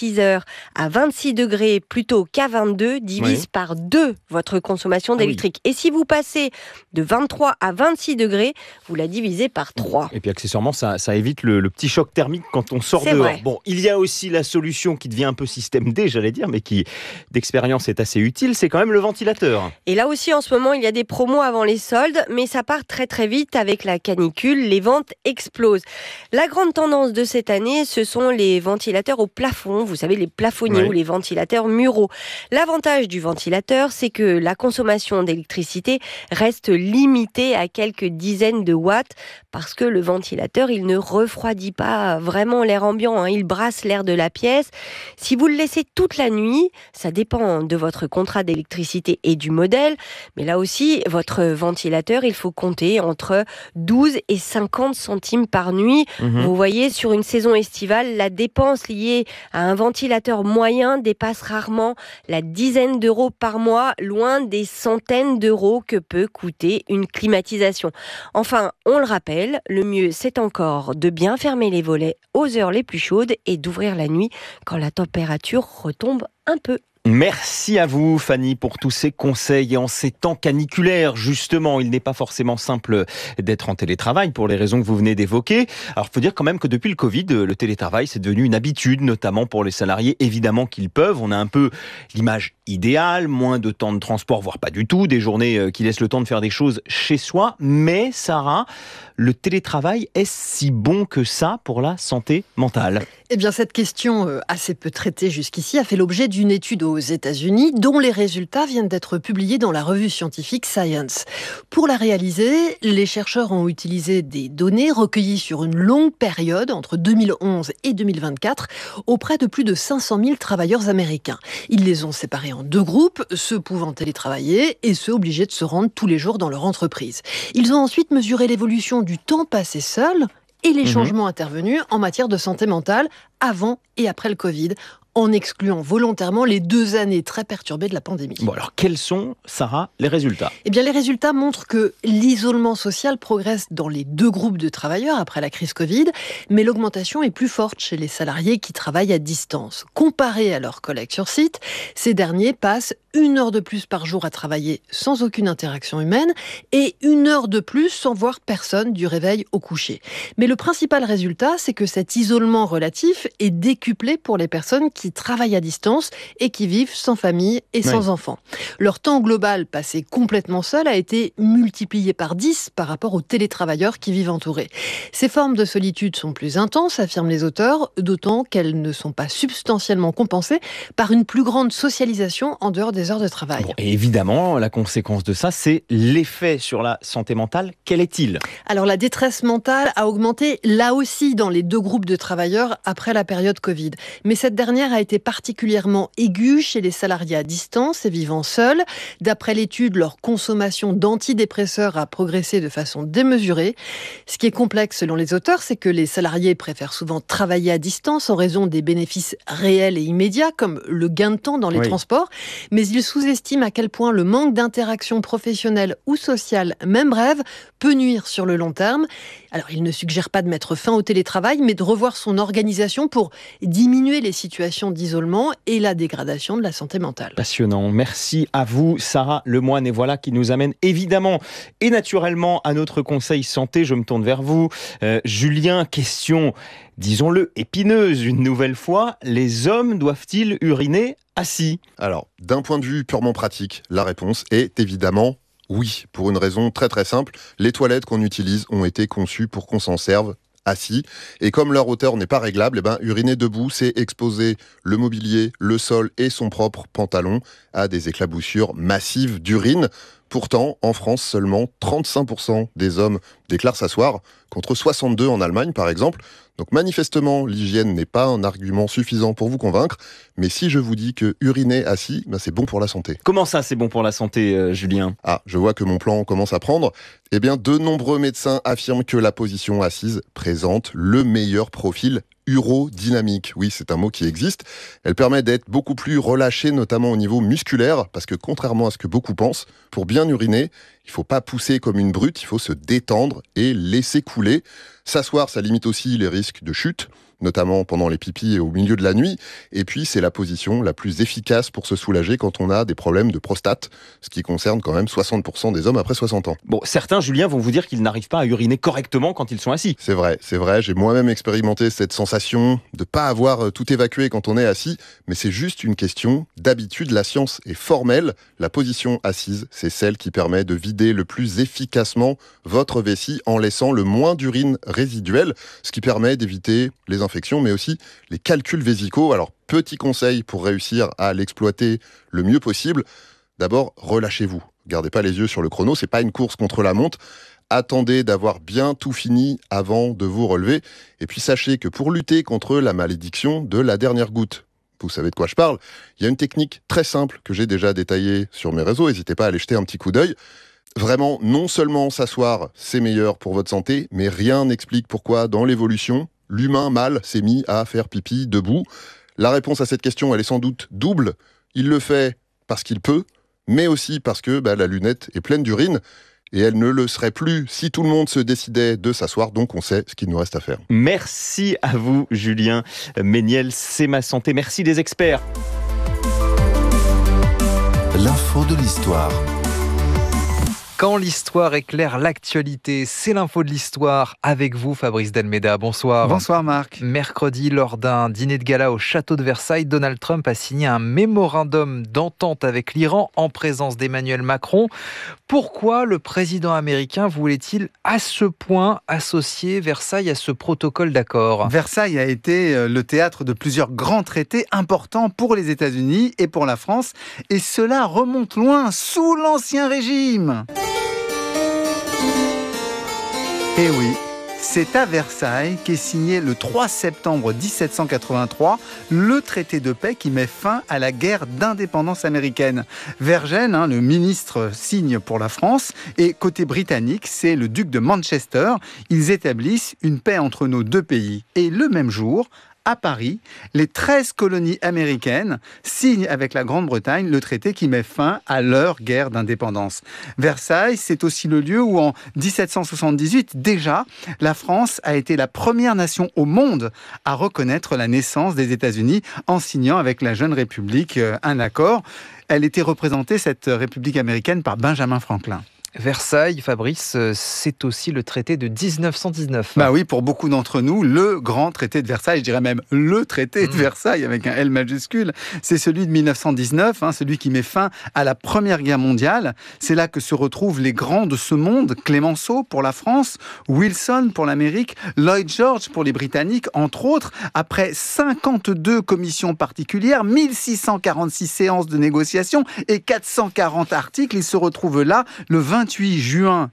climatiseur à 26 degrés plutôt qu'à 22 divise par 2 votre consommation d'électrique. Et si vous passez de 23 à 26 degrés, vous la divisez par 3. Et puis accessoirement, ça évite le petit choc thermique quand on sort dehors. Vrai. Bon, il y a aussi la solution qui devient un peu système D, j'allais dire, mais qui d'expérience est assez utile, c'est quand même le ventilateur. Et là aussi, en ce moment, il y a des promos avant les soldes, mais ça part très très vite avec la canicule. Les ventes explosent. La grande tendance de cette année, ce sont les ventilateurs au plafond. Vous savez, les plafonniers ou les ventilateurs muraux. L'avantage du ventilateur, c'est que la consommation d'électricité reste limitée à quelques dizaines de watts parce que le ventilateur, il ne refroidit pas vraiment l'air ambiant. Il brasse l'air de la pièce. Si vous le laissez toute la nuit, ça dépend de votre contrat d'électricité et du modèle. Mais là aussi, votre ventilateur, il faut compter entre 12 et 50 centimes par nuit. Vous voyez, sur une saison estivale, la dépense liée à un ventilateur moyen dépasse rarement la dizaine d'euros par mois, loin des centaines d'euros que peut coûter une climatisation. Enfin, on le rappelle, le mieux c'est encore de bien fermer les volets aux heures les plus chaudes et d'ouvrir la nuit quand la température retombe un peu. Merci à vous, Fanny, pour tous ces conseils. Et en ces temps caniculaires, justement, il n'est pas forcément simple d'être en télétravail pour les raisons que vous venez d'évoquer. Alors, il faut dire quand même que depuis le Covid, le télétravail, c'est devenu une habitude, notamment pour les salariés. Évidemment qu'ils peuvent. On a un peu l'image idéale, moins de temps de transport, voire pas du tout, des journées qui laissent le temps de faire des choses chez soi. Mais, Sarah, le télétravail, est-ce si bon que ça pour la santé mentale ? Eh bien, cette question assez peu traitée jusqu'ici a fait l'objet d'une étude aux États-Unis dont les résultats viennent d'être publiés dans la revue scientifique Science. Pour la réaliser, les chercheurs ont utilisé des données recueillies sur une longue période entre 2011 et 2024 auprès de plus de 500 000 travailleurs américains. Ils les ont séparés en 2 groupes, ceux pouvant télétravailler et ceux obligés de se rendre tous les jours dans leur entreprise. Ils ont ensuite mesuré l'évolution du temps passé seul et les changements intervenus en matière de santé mentale avant et après le Covid, en excluant volontairement les 2 années très perturbées de la pandémie. Bon, alors quels sont, Sarah, les résultats ? Eh bien, les résultats montrent que l'isolement social progresse dans les 2 groupes de travailleurs après la crise Covid, mais l'augmentation est plus forte chez les salariés qui travaillent à distance. Comparés à leurs collègues sur site, ces derniers passent 1 heure de plus par jour à travailler sans aucune interaction humaine et 1 heure de plus sans voir personne du réveil au coucher. Mais le principal résultat, c'est que cet isolement relatif est décuplé pour les personnes qui travaillent à distance et qui vivent sans famille et sans enfants. Leur temps global passé complètement seul a été multiplié par 10 par rapport aux télétravailleurs qui vivent entourés. Ces formes de solitude sont plus intenses, affirment les auteurs, d'autant qu'elles ne sont pas substantiellement compensées par une plus grande socialisation en dehors des heures de travail. Bon, et évidemment, la conséquence de ça, c'est l'effet sur la santé mentale. Quel est-il ? Alors, la détresse mentale a augmenté là aussi dans les 2 groupes de travailleurs après la période Covid. Mais cette dernière a été particulièrement aiguë chez les salariés à distance et vivant seuls. D'après l'étude, leur consommation d'antidépresseurs a progressé de façon démesurée. Ce qui est complexe selon les auteurs, c'est que les salariés préfèrent souvent travailler à distance en raison des bénéfices réels et immédiats, comme le gain de temps dans les transports. Mais ils sous-estiment à quel point le manque d'interaction professionnelle ou sociale, même brève, peut nuire sur le long terme. Alors, ils ne suggèrent pas de mettre fin au télétravail, mais de revoir son organisation pour diminuer les situations d'isolement et la dégradation de la santé mentale. Passionnant. Merci à vous, Sarah Lemoine. Et voilà qui nous amène évidemment et naturellement à notre conseil santé. Je me tourne vers vous. Julien, question, disons-le, épineuse une nouvelle fois. Les hommes doivent-ils uriner assis ? Alors, d'un point de vue purement pratique, la réponse est évidemment oui, pour une raison très très simple. Les toilettes qu'on utilise ont été conçues pour qu'on s'en serve assis. Et comme leur hauteur n'est pas réglable, uriner debout, c'est exposer le mobilier, le sol et son propre pantalon à des éclaboussures massives d'urine. Pourtant, en France, seulement 35% des hommes déclarent s'asseoir, contre 62% en Allemagne par exemple. Donc manifestement, l'hygiène n'est pas un argument suffisant pour vous convaincre. Mais si je vous dis que uriner assis, c'est bon pour la santé. Comment ça, c'est bon pour la santé, Julien ? Ah, je vois que mon plan commence à prendre. Eh bien, de nombreux médecins affirment que la position assise présente le meilleur profil urodynamique. Oui, c'est un mot qui existe. Elle permet d'être beaucoup plus relâchée, notamment au niveau musculaire, parce que contrairement à ce que beaucoup pensent, pour bien uriner, il ne faut pas pousser comme une brute, il faut se détendre et laisser couler. S'asseoir, ça limite aussi les risques de chute. notamment pendant les pipis et au milieu de la nuit. Et puis, c'est la position la plus efficace pour se soulager quand on a des problèmes de prostate, ce qui concerne quand même 60% des hommes après 60 ans. Bon, certains, Julien, vont vous dire qu'ils n'arrivent pas à uriner correctement quand ils sont assis. C'est vrai. J'ai moi-même expérimenté cette sensation de pas avoir tout évacué quand on est assis, mais c'est juste une question d'habitude. La science est formelle. La position assise, c'est celle qui permet de vider le plus efficacement votre vessie en laissant le moins d'urine résiduelle, ce qui permet d'éviter les infections, mais aussi les calculs vésicaux. Alors, petit conseil pour réussir à l'exploiter le mieux possible. D'abord, relâchez-vous. Gardez pas les yeux sur le chrono, c'est pas une course contre la montre. Attendez d'avoir bien tout fini avant de vous relever. Et puis sachez que pour lutter contre la malédiction de la dernière goutte, vous savez de quoi je parle, il y a une technique très simple que j'ai déjà détaillée sur mes réseaux. N'hésitez pas à aller jeter un petit coup d'œil. Vraiment, non seulement s'asseoir, c'est meilleur pour votre santé, mais rien n'explique pourquoi, dans l'évolution, l'humain mâle s'est mis à faire pipi debout. La réponse à cette question, elle est sans doute double. Il le fait parce qu'il peut, mais aussi parce que la lunette est pleine d'urine. Et elle ne le serait plus si tout le monde se décidait de s'asseoir, donc on sait ce qu'il nous reste à faire. Merci à vous, Julien Méniel, C'est ma santé. Merci des experts. L'info de l'histoire. Quand l'histoire éclaire l'actualité, c'est l'info de l'histoire avec vous, Fabrice Delmeda. Bonsoir. Bonsoir Marc. Mercredi, lors d'un dîner de gala au château de Versailles, Donald Trump a signé un mémorandum d'entente avec l'Iran en présence d'Emmanuel Macron. Pourquoi le président américain voulait-il à ce point associer Versailles à ce protocole d'accord ? Versailles a été le théâtre de plusieurs grands traités importants pour les États-Unis et pour la France. Et cela remonte loin, sous l'Ancien Régime. Et oui, c'est à Versailles qu'est signé le 3 septembre 1783 le traité de paix qui met fin à la guerre d'indépendance américaine. Vergennes, le ministre, signe pour la France et côté britannique, c'est le duc de Manchester. Ils établissent une paix entre nos deux pays. Et le même jour, à Paris, les 13 colonies américaines signent avec la Grande-Bretagne le traité qui met fin à leur guerre d'indépendance. Versailles, c'est aussi le lieu où en 1778, déjà, la France a été la première nation au monde à reconnaître la naissance des États-Unis en signant avec la jeune République un accord. Elle était représentée, cette République américaine, par Benjamin Franklin. Versailles, Fabrice, c'est aussi le traité de 1919. Bah oui, pour beaucoup d'entre nous, le grand traité de Versailles, je dirais même le traité de Versailles avec un L majuscule, c'est celui de 1919, celui qui met fin à la Première Guerre mondiale. C'est là que se retrouvent les grands de ce monde, Clémenceau pour la France, Wilson pour l'Amérique, Lloyd George pour les Britanniques, entre autres. Après 52 commissions particulières, 1646 séances de négociation et 440 articles, ils se retrouvent là, le 28 juin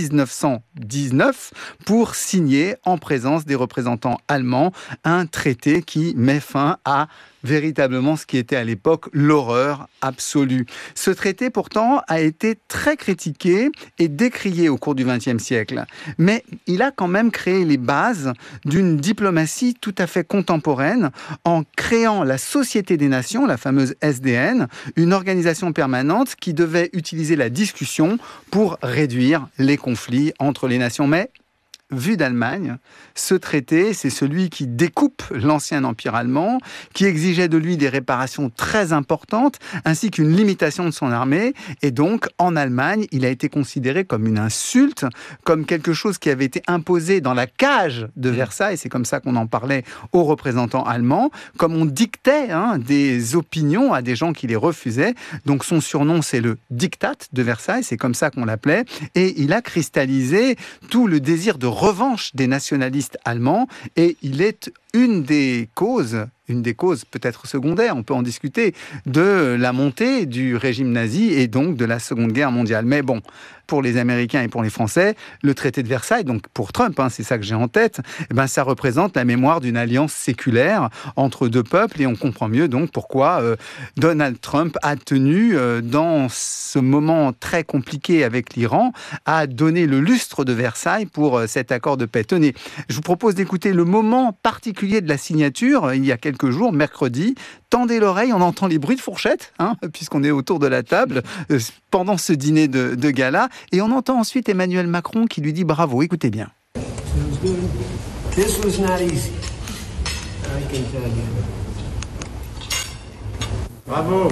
1919 pour signer en présence des représentants allemands un traité qui met fin à véritablement ce qui était à l'époque l'horreur absolue. Ce traité, pourtant, a été très critiqué et décrié au cours du XXe siècle. Mais il a quand même créé les bases d'une diplomatie tout à fait contemporaine en créant la Société des Nations, la fameuse SDN, une organisation permanente qui devait utiliser la discussion pour réduire les conflits entre les nations. Mais vu d'Allemagne, ce traité, c'est celui qui découpe l'ancien empire allemand, qui exigeait de lui des réparations très importantes, ainsi qu'une limitation de son armée. Et donc, en Allemagne, il a été considéré comme une insulte, comme quelque chose qui avait été imposé dans la cage de Versailles, c'est comme ça qu'on en parlait aux représentants allemands, comme on dictait des opinions à des gens qui les refusaient. Donc, son surnom, c'est le Diktat de Versailles, c'est comme ça qu'on l'appelait. Et il a cristallisé tout le désir de revanche des nationalistes allemands et il est une des causes peut-être secondaire, on peut en discuter, de la montée du régime nazi et donc de la Seconde Guerre mondiale. Mais bon, pour les Américains et pour les Français, le traité de Versailles, donc pour Trump, c'est ça que j'ai en tête, ça représente la mémoire d'une alliance séculaire entre deux peuples et on comprend mieux donc pourquoi Donald Trump a tenu, dans ce moment très compliqué avec l'Iran, à donner le lustre de Versailles pour cet accord de paix. Tenez, je vous propose d'écouter le moment particulier de la signature, il y a quelques jours, mercredi. Tendez l'oreille, on entend les bruits de fourchette, puisqu'on est autour de la table, pendant ce dîner de gala. Et on entend ensuite Emmanuel Macron qui lui dit bravo, écoutez bien. Bravo.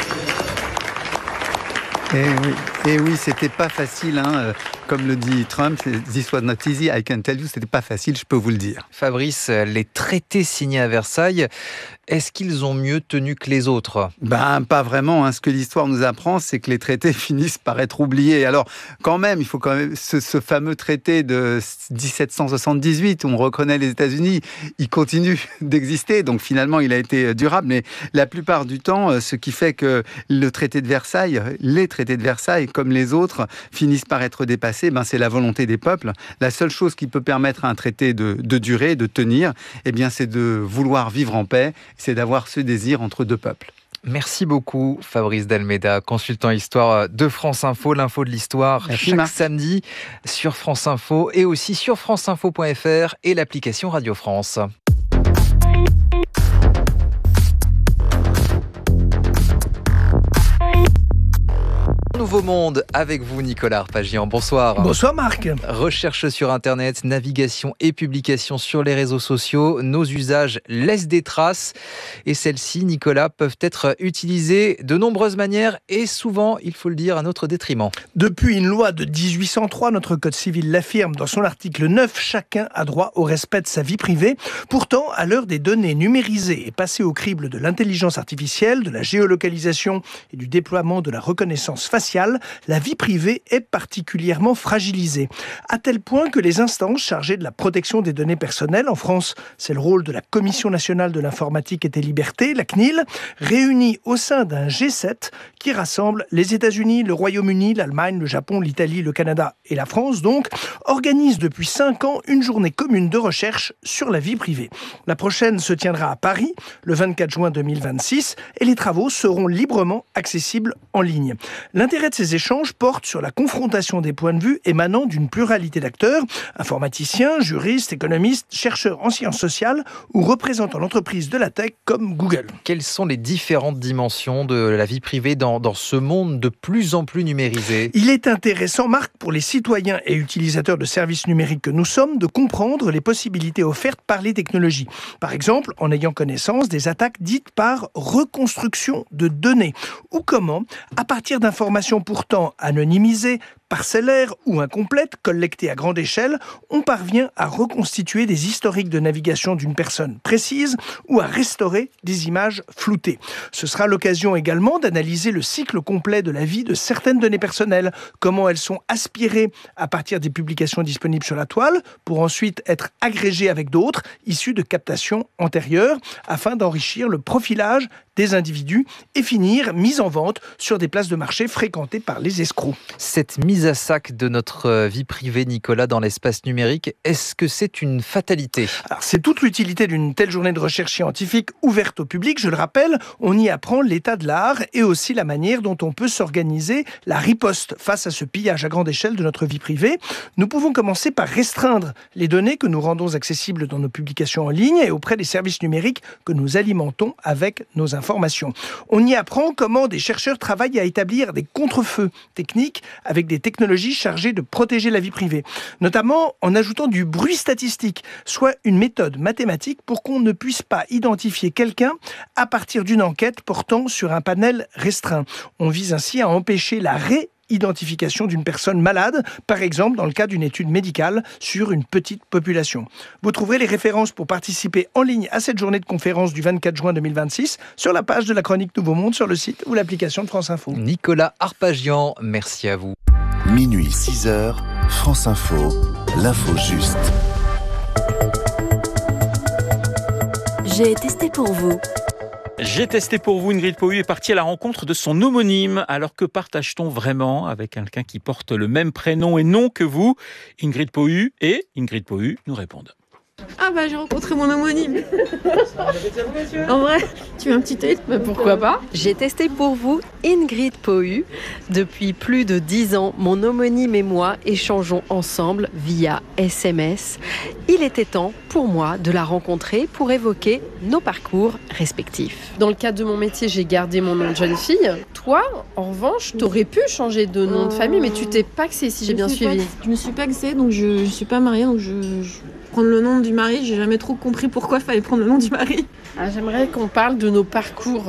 Et oui, c'était pas facile, hein. Comme le dit Trump, this was not easy, I can tell you, c'était pas facile, je peux vous le dire. Fabrice, les traités signés à Versailles, est-ce qu'ils ont mieux tenu que les autres ? Pas vraiment, hein. Ce que l'histoire nous apprend, c'est que les traités finissent par être oubliés. Alors, quand même, il faut quand même ce fameux traité de 1778 où on reconnaît les États-Unis, il continue d'exister, donc finalement, il a été durable. Mais la plupart du temps, ce qui fait que le traité de Versailles, les traités de Versailles, comme les autres, finissent par être dépassés, c'est la volonté des peuples. La seule chose qui peut permettre à un traité de durer, de tenir, c'est de vouloir vivre en paix, c'est d'avoir ce désir entre deux peuples. Merci beaucoup Fabrice d'Almeida, consultant histoire de France Info, l'info de l'histoire chaque samedi sur France Info et aussi sur franceinfo.fr et l'application Radio France. Nouveau Monde avec vous Nicolas Arpagian. Bonsoir. Bonsoir Marc. Recherche sur Internet, navigation et publication sur les réseaux sociaux. Nos usages laissent des traces et celles-ci, Nicolas, peuvent être utilisées de nombreuses manières et souvent, il faut le dire, à notre détriment. Depuis une loi de 1803, notre Code civil l'affirme dans son article 9, chacun a droit au respect de sa vie privée. Pourtant, à l'heure des données numérisées et passées au crible de l'intelligence artificielle, de la géolocalisation et du déploiement de la reconnaissance faciale, la vie privée est particulièrement fragilisée. À tel point que les instances chargées de la protection des données personnelles, en France, c'est le rôle de la Commission nationale de l'informatique et des libertés, la CNIL, réunie au sein d'un G7 qui rassemble les États-Unis, le Royaume-Uni, l'Allemagne, le Japon, l'Italie, le Canada et la France, donc, organise depuis 5 ans une journée commune de recherche sur la vie privée. La prochaine se tiendra à Paris, le 24 juin 2026, et les travaux seront librement accessibles en ligne. L'intérêt de ces échanges porte sur la confrontation des points de vue émanant d'une pluralité d'acteurs, informaticiens, juristes, économistes, chercheurs en sciences sociales ou représentants l'entreprise de la tech comme Google. Quelles sont les différentes dimensions de la vie privée dans ce monde de plus en plus numérisé ? Il est intéressant, Marc, pour les citoyens et utilisateurs de services numériques que nous sommes, de comprendre les possibilités offertes par les technologies. Par exemple, en ayant connaissance des attaques dites par reconstruction de données, ou comment, à partir d'informations pourtant anonymisées, parcellaires ou incomplètes, collectées à grande échelle, on parvient à reconstituer des historiques de navigation d'une personne précise ou à restaurer des images floutées. Ce sera l'occasion également d'analyser le cycle complet de la vie de certaines données personnelles, comment elles sont aspirées à partir des publications disponibles sur la toile, pour ensuite être agrégées avec d'autres, issues de captations antérieures, afin d'enrichir le profilage des individus et finir mise en vente sur des places de marché fréquentées par les escrocs. Cette mise à sac de notre vie privée, Nicolas, dans l'espace numérique, est-ce que c'est une fatalité ? Alors, c'est toute l'utilité d'une telle journée de recherche scientifique ouverte au public. Je le rappelle, on y apprend l'état de l'art et aussi la manière dont on peut s'organiser la riposte face à ce pillage à grande échelle de notre vie privée. Nous pouvons commencer par restreindre les données que nous rendons accessibles dans nos publications en ligne et auprès des services numériques que nous alimentons avec nos informations. On y apprend comment des chercheurs travaillent à établir des contre-feux techniques avec des technologies chargées de protéger la vie privée, notamment en ajoutant du bruit statistique, soit une méthode mathématique pour qu'on ne puisse pas identifier quelqu'un à partir d'une enquête portant sur un panel restreint. On vise ainsi à empêcher la identification d'une personne malade, par exemple dans le cas d'une étude médicale sur une petite population. Vous trouverez les références pour participer en ligne à cette journée de conférence du 24 juin 2026 sur la page de la chronique Nouveau Monde sur le site ou l'application de France Info. Nicolas Arpagian, merci à vous. Minuit 6h, France Info, l'info juste. J'ai testé pour vous. J'ai testé pour vous. Ingrid Pohu est partie à la rencontre de son homonyme. Alors que partage-t-on vraiment avec quelqu'un qui porte le même prénom et nom que vous ? Ingrid Pohu et Ingrid Pohu nous répondent. Ah j'ai rencontré mon homonyme. En vrai, tu veux un petit œil ? Pourquoi pas ? J'ai testé pour vous Ingrid Pohu. Depuis plus de 10 ans, mon homonyme et moi échangeons ensemble via SMS. Il était temps pour moi de la rencontrer pour évoquer nos parcours respectifs. Dans le cadre de mon métier, j'ai gardé mon nom de jeune fille, toi, en revanche, t'aurais pu changer de nom de famille, mais tu t'es paxée, si j'ai bien suivi. Je me suis paxée, donc je suis pas mariée, donc prendre le nom du mari, j'ai jamais trop compris pourquoi il fallait prendre le nom du mari. J'aimerais qu'on parle de nos parcours